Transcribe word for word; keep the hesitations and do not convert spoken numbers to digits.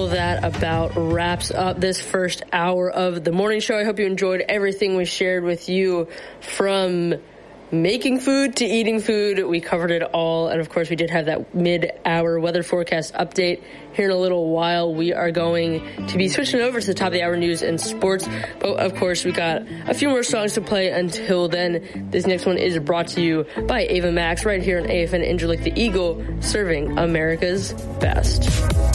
of that about wraps up this first hour of the morning show. I hope you enjoyed everything we shared with you, from making food to eating food. We covered it all. And of course, we did have that mid-hour weather forecast update. Here in a little while, we are going to be switching over to the top of the hour news and sports. But of course, we got a few more songs to play until then. This next one is brought to you by Ava Max right here on A F N Angelique the Eagle, serving America's best.